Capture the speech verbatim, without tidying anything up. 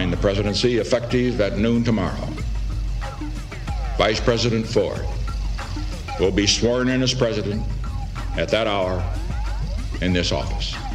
resign the presidency effective at noon tomorrow. Vice President Ford will be sworn in as president at that hour in this office.